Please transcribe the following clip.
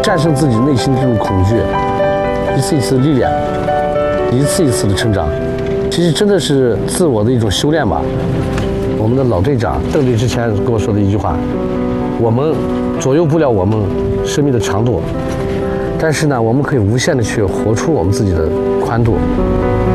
战胜自己内心的这种恐惧，一次一次的历练，一次一次的成长，其实真的是自我的一种修炼吧。我们的老队长邓队之前跟我说的一句话，我们左右不了我们生命的长度，但是呢，我们可以无限的去活出我们自己的宽度。